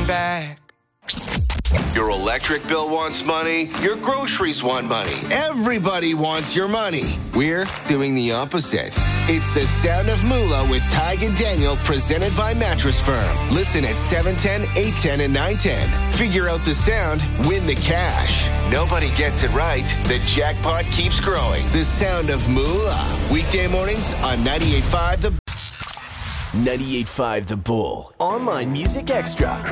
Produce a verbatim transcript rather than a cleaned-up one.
back. Your electric bill wants money. Your groceries want money. Everybody wants your money. We're doing the opposite. It's the Sound of Moolah with Tig and Daniel, presented by Mattress Firm. Listen at seven ten, eight ten, and nine ten. Figure out the sound, win the cash. Nobody gets it right. The jackpot keeps growing. The Sound of Moolah. Weekday mornings on ninety-eight point five The ninety-eight point five The Bull. Online Music Extra.